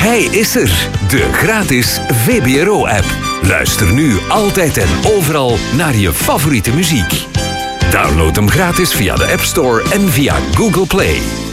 Hij is er, de gratis VBRO-app. Luister nu altijd en overal naar je favoriete muziek. Download hem gratis via de App Store en via Google Play.